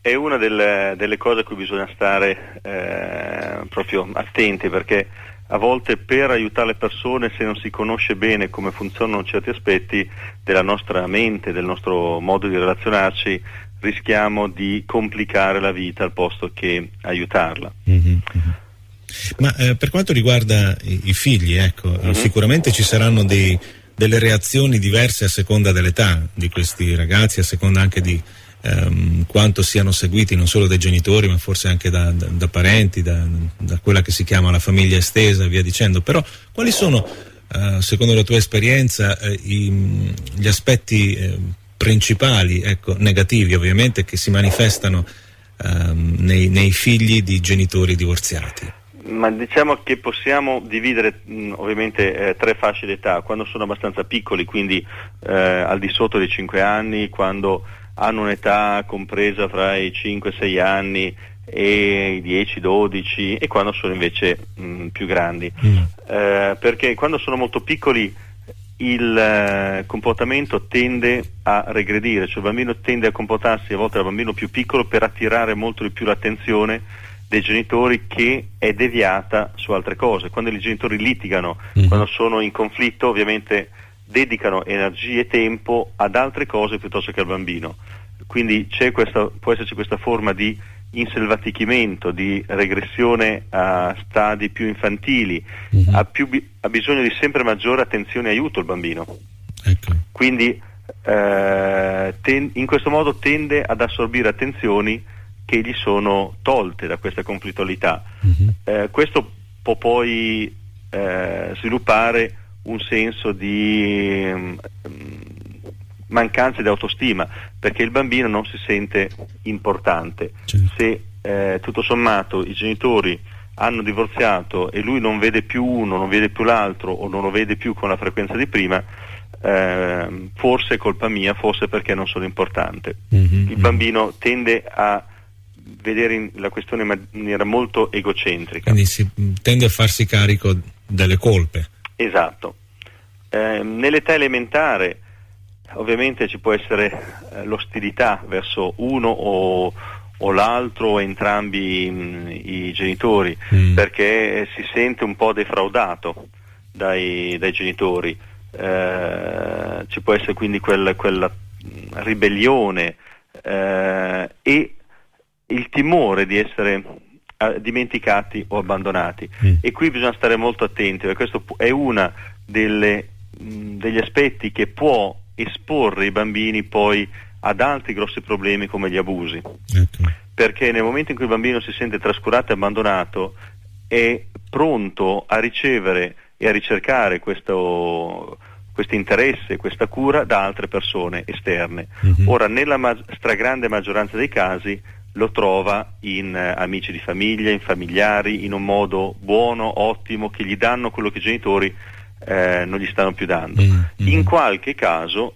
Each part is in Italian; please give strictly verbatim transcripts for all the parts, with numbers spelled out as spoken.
è una delle, delle cose a cui bisogna stare eh, proprio attenti, perché a volte per aiutare le persone, se non si conosce bene come funzionano certi aspetti della nostra mente, del nostro modo di relazionarci, rischiamo di complicare la vita al posto che aiutarla. Mm-hmm. Ma eh, per quanto riguarda i, i figli, ecco, mm-hmm. sicuramente ci saranno dei, delle reazioni diverse a seconda dell'età di questi ragazzi, a seconda anche di ehm, quanto siano seguiti non solo dai genitori, ma forse anche da, da, da parenti, da, da quella che si chiama la famiglia estesa e via dicendo. Però quali sono, eh, secondo la tua esperienza, eh, i, gli aspetti eh, principali, ecco, negativi ovviamente, che si manifestano ehm, nei, nei figli di genitori divorziati? Ma diciamo che possiamo dividere mh, ovviamente eh, tre fasce d'età: quando sono abbastanza piccoli, quindi eh, al di sotto dei cinque anni, quando hanno un'età compresa fra i cinque e sei anni e i dieci dodici, e quando sono invece mh, più grandi. Mm. Eh, perché quando sono molto piccoli il eh, comportamento tende a regredire, cioè il bambino tende a comportarsi a volte da bambino più piccolo per attirare molto di più l'attenzione dei genitori, che è deviata su altre cose. Quando i genitori litigano, mm-hmm. quando sono in conflitto, ovviamente dedicano energie e tempo ad altre cose piuttosto che al bambino. Quindi c'è questa, può esserci questa forma di inselvatichimento, di regressione a stadi più infantili, mm-hmm. ha, più, ha bisogno di sempre maggiore attenzione e aiuto il bambino. Ecco. Quindi eh, ten, in questo modo tende ad assorbire attenzioni che gli sono tolte da questa conflittualità. Mm-hmm. Eh, questo può poi eh, sviluppare un senso di um, mancanza di autostima, perché il bambino non si sente importante. Certo. Se eh, tutto sommato i genitori hanno divorziato e lui non vede più uno, non vede più l'altro, o non lo vede più con la frequenza di prima, eh, forse è colpa mia, forse perché non sono importante. Mm-hmm. Il bambino tende a vedere la questione in maniera molto egocentrica. Quindi si tende a farsi carico delle colpe. Esatto. Eh, nell'età elementare ovviamente ci può essere eh, l'ostilità verso uno o, o l'altro o entrambi mh, i genitori, mm. perché si sente un po' defraudato dai, dai genitori. Eh, ci può essere quindi quel, quella ribellione eh, e il timore di essere uh, dimenticati o abbandonati. Mm. E qui bisogna stare molto attenti, perché questo è una delle mh, degli aspetti che può esporre i bambini poi ad altri grossi problemi come gli abusi. Okay. Perché nel momento in cui il bambino si sente trascurato e abbandonato, è pronto a ricevere e a ricercare questo questo interesse, questa cura da altre persone esterne. Mm-hmm. Ora, nella ma- stragrande maggioranza dei casi lo trova in eh, amici di famiglia, in familiari, in un modo buono, ottimo, che gli danno quello che i genitori eh, non gli stanno più dando. Mm-hmm. In qualche caso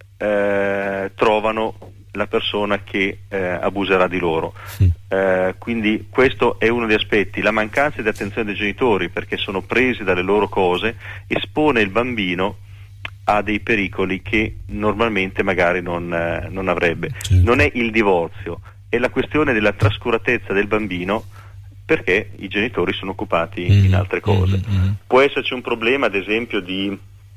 eh, trovano la persona che eh, abuserà di loro. Mm. Eh, quindi questo è uno degli aspetti. La mancanza di attenzione dei genitori, perché sono presi dalle loro cose, espone il bambino a dei pericoli che normalmente magari non, eh, non avrebbe. Certo. Non è il divorzio, è la questione della trascuratezza del bambino, perché i genitori sono occupati mm. in altre cose. Mm-hmm. Può esserci un problema, ad esempio, di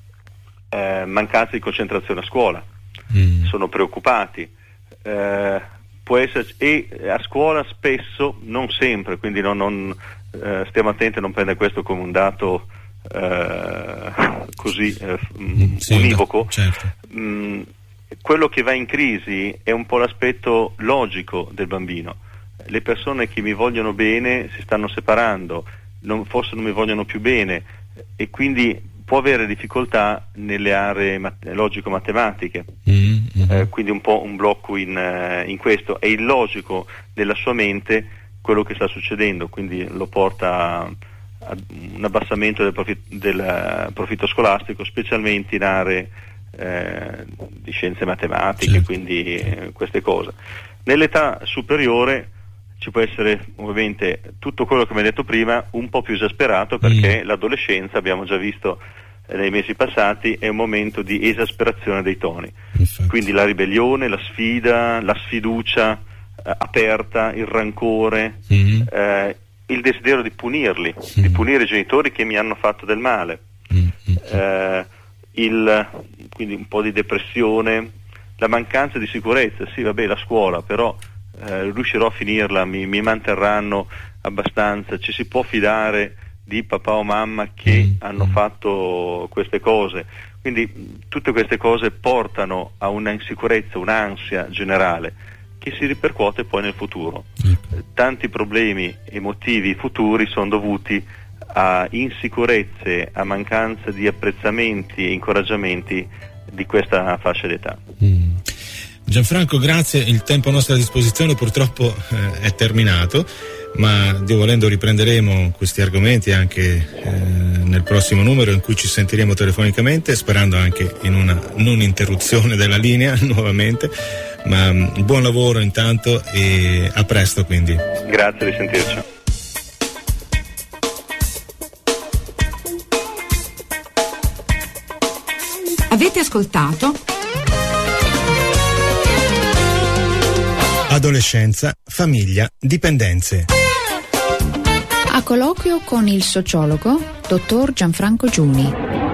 eh, mancanza di concentrazione a scuola. Mm. Sono preoccupati. Eh, può esserci, e a scuola spesso, non sempre, quindi non, non, eh, stiamo attenti a non prendere questo come un dato eh, così eh, sì, univoco. Certo. Mm, quello che va in crisi è un po' l'aspetto logico del bambino. Le persone che mi vogliono bene si stanno separando, non, forse non mi vogliono più bene, e quindi può avere difficoltà nelle aree mat- logico-matematiche. Mm-hmm. Eh, quindi un po' un blocco in, uh, in questo. È illogico nella sua mente quello che sta succedendo, quindi lo porta a, a un abbassamento del, profit- del uh, profitto scolastico, specialmente in aree eh, di scienze matematiche, certo. Quindi eh, queste cose. Nell'età superiore ci può essere ovviamente tutto quello che mi hai detto prima, un po' più esasperato, perché mm. l'adolescenza, abbiamo già visto eh, nei mesi passati, è un momento di esasperazione dei toni. Infatti. Quindi la ribellione, la sfida, la sfiducia, aperta, il rancore, mm-hmm. eh, il desiderio di punirli, mm-hmm. di punire i genitori che mi hanno fatto del male, mm-hmm. eh, il, quindi un po' di depressione, la mancanza di sicurezza. Sì, vabbè, la scuola, però eh, riuscirò a finirla, mi, mi manterranno abbastanza, ci si può fidare di papà o mamma che mm. hanno fatto queste cose. Quindi tutte queste cose portano a una insicurezza, un'ansia generale che si ripercuote poi nel futuro. Mm. Tanti problemi emotivi futuri sono dovuti a insicurezze, a mancanza di apprezzamenti e incoraggiamenti di questa fascia d'età. Mm. Gianfranco, grazie, il tempo a nostra disposizione purtroppo eh, è terminato, ma Dio volendo riprenderemo questi argomenti anche eh, nel prossimo numero in cui ci sentiremo telefonicamente, sperando anche in una non interruzione della linea nuovamente, ma um, buon lavoro intanto e a presto quindi. Grazie, di sentirci. Avete ascoltato Adolescenza, famiglia, dipendenze. A colloquio con il sociologo dottor Gianfranco Giuni.